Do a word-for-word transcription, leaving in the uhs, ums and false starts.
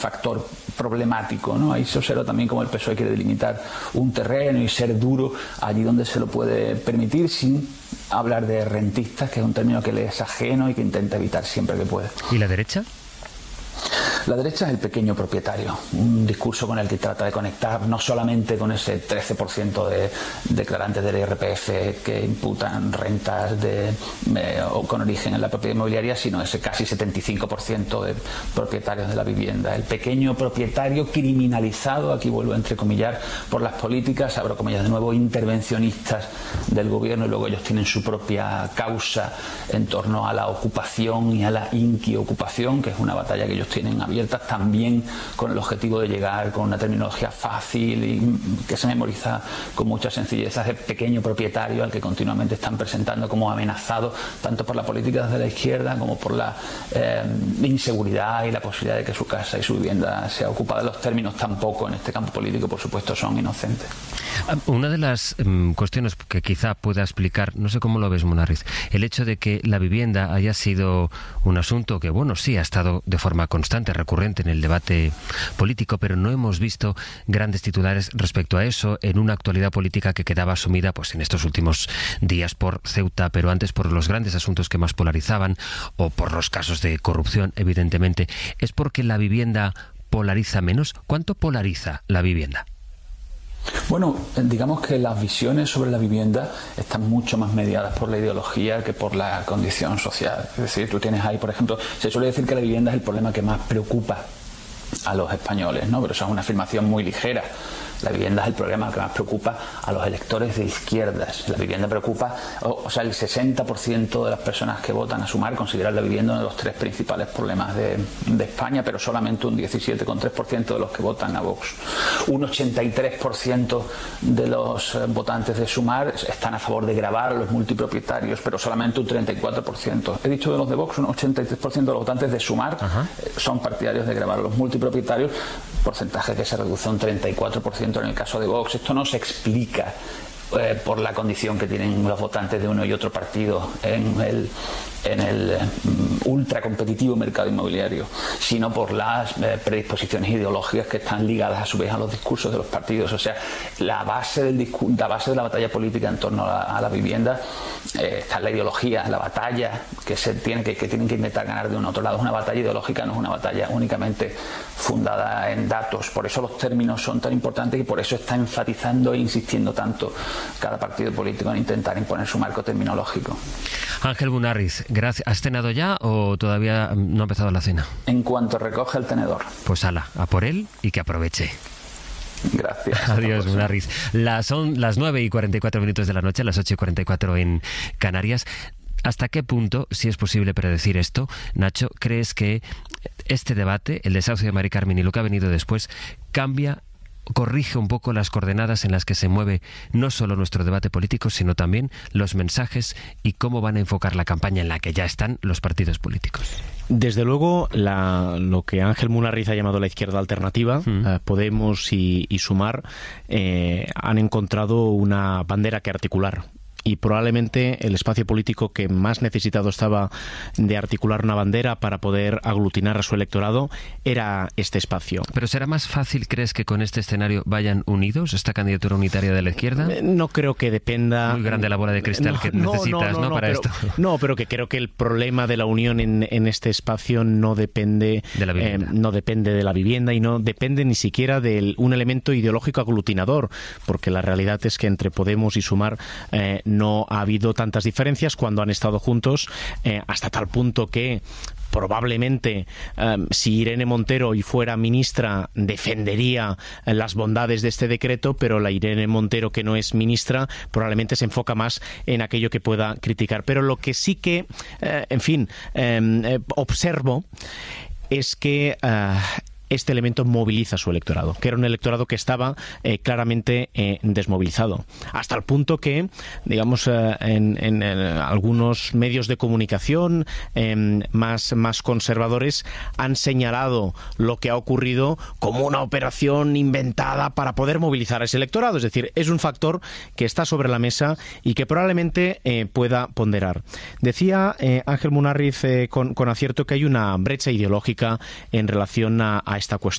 factor problemático, ¿no? Ahí se observa también cómo el P S O E quiere delimitar un terreno y ser duro allí donde se lo puede permitir, sin hablar de rentistas, que es un término que le es ajeno y que intenta evitar siempre que puede. ¿Y la derecha? La derecha es el pequeño propietario, un discurso con el que trata de conectar no solamente con ese trece por ciento de declarantes del I R P F que imputan rentas de, eh, o con origen en la propiedad inmobiliaria, sino ese casi setenta y cinco por ciento de propietarios de la vivienda. El pequeño propietario criminalizado, aquí vuelvo a entrecomillar, por las políticas, abro comillas de nuevo, intervencionistas del gobierno, y luego ellos tienen su propia causa en torno a la ocupación y a la inquiocupación, que es una batalla que ellos tienen abiertas también con el objetivo de llegar con una terminología fácil y que se memoriza con mucha sencillez a ese pequeño propietario al que continuamente están presentando como amenazado tanto por las políticas de la izquierda como por la eh, inseguridad y la posibilidad de que su casa y su vivienda sea ocupada. Los términos tampoco en este campo político, por supuesto, son inocentes. Una de las um, cuestiones que quizá pueda explicar, no sé cómo lo ves, Munarriz, el hecho de que la vivienda haya sido un asunto que, bueno, sí ha estado de forma constante, recurrente en el debate político, pero no hemos visto grandes titulares respecto a eso en una actualidad política que quedaba sumida pues en estos últimos días por Ceuta, pero antes por los grandes asuntos que más polarizaban o por los casos de corrupción, evidentemente. ¿Es porque la vivienda polariza menos? ¿Cuánto polariza la vivienda? Bueno, digamos que las visiones sobre la vivienda están mucho más mediadas por la ideología que por la condición social. Es decir, tú tienes ahí, por ejemplo, se suele decir que la vivienda es el problema que más preocupa a los españoles, ¿no? Pero eso es una afirmación muy ligera. La vivienda es el problema que más preocupa a los electores de izquierdas. La vivienda preocupa, o, o sea, el sesenta por ciento de las personas que votan a Sumar consideran la vivienda uno de los tres principales problemas de, de España, pero solamente un diecisiete coma tres por ciento de los que votan a Vox. Un ochenta y tres por ciento de los votantes de Sumar están a favor de gravar a los multipropietarios, pero solamente un treinta y cuatro por ciento. He dicho de los de Vox, un ochenta y tres por ciento de los votantes de Sumar Ajá. son partidarios de gravar a los multipropietarios, porcentaje que se reduce a un treinta y cuatro por ciento en el caso de Vox. Esto no se explica eh, por la condición que tienen los votantes de uno y otro partido en el, en el um, ultra competitivo mercado inmobiliario, sino por las eh, predisposiciones ideológicas que están ligadas a su vez a los discursos de los partidos. O sea, la base del discurso, la base de la batalla política en torno a la, a la vivienda eh, está en la ideología, la batalla que se tiene que, que tienen que intentar ganar de un otro lado. Es una batalla ideológica, no es una batalla únicamente fundada en datos. Por eso los términos son tan importantes y por eso está enfatizando e insistiendo tanto cada partido político en intentar imponer su marco terminológico. Ángel Munarriz, gracias. ¿Has cenado ya o todavía no ha empezado la cena? En cuanto recoge el tenedor. Pues ala, a por él y que aproveche. Gracias. Adiós, Munarriz. Las, son las nueve y cuarenta y cuatro minutos de la noche, las ocho y cuarenta y cuatro en Canarias. ¿Hasta qué punto, si es posible predecir esto, Nacho, crees que este debate, el desahucio de Mari Carmen y lo que ha venido después, cambia, corrige un poco las coordenadas en las que se mueve no solo nuestro debate político, sino también los mensajes y cómo van a enfocar la campaña en la que ya están los partidos políticos? Desde luego, la, lo que Ángel Munarriz ha llamado la izquierda alternativa, mm. eh, Podemos y, y Sumar, eh, han encontrado una bandera que articular. Y probablemente el espacio político que más necesitado estaba de articular una bandera para poder aglutinar a su electorado era este espacio. ¿Pero será más fácil, crees, que con este escenario vayan unidos, esta candidatura unitaria de la izquierda? No creo que dependa... Muy grande la bola de cristal no, que no, necesitas, no, ¿no? no, no para pero, esto. No, pero que creo que el problema de la unión en, en este espacio no depende de la vivienda. Eh, no depende de la vivienda y no depende ni siquiera de un elemento ideológico aglutinador, porque la realidad es que entre Podemos y Sumar eh, no ha habido tantas diferencias cuando han estado juntos, eh, hasta tal punto que probablemente eh, si Irene Montero y fuera ministra defendería eh, las bondades de este decreto, pero la Irene Montero que no es ministra probablemente se enfoca más en aquello que pueda criticar. Pero lo que sí que, eh, en fin, eh, eh, observo es que eh, este elemento moviliza a su electorado, que era un electorado que estaba eh, claramente eh, desmovilizado, hasta el punto que, digamos, eh, en, en, en algunos medios de comunicación eh, más, más conservadores han señalado lo que ha ocurrido como una operación inventada para poder movilizar a ese electorado. Es decir, es un factor que está sobre la mesa y que probablemente eh, pueda ponderar. Decía eh, Ángel Munarriz eh, con, con acierto que hay una brecha ideológica en relación a, a esta cuestión